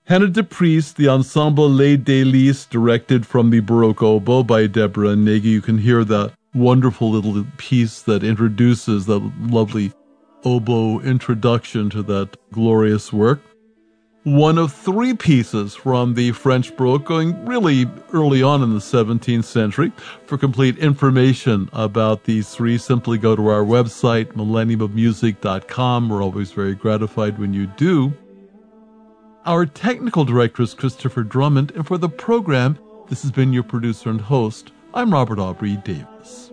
Hannah de Priest, the Ensemble Les Délices, directed from the Baroque Oboe by Deborah Nagy. You can hear that wonderful little piece that introduces that lovely oboe introduction to that glorious work. One of three pieces from the French Baroque going really early on in the 17th century. For complete information about these three, simply go to our website, millenniumofmusic.com. We're always very gratified when you do. Our technical director is Christopher Drummond, and for the program, this has been your producer and host. I'm Robert Aubrey Davis.